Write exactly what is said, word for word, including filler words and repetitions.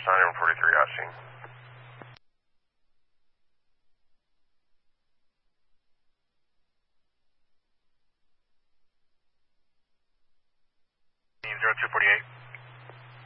Force nine one forty-three out scene. zero two forty-eight.